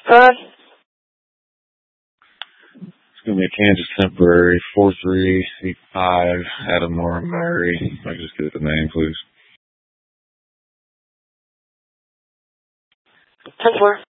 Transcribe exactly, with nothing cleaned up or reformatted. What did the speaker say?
Ron? It's going to be a Kansas temporary, four three eight five, Adam Moore Murray. If I can just get the name, please. ten four.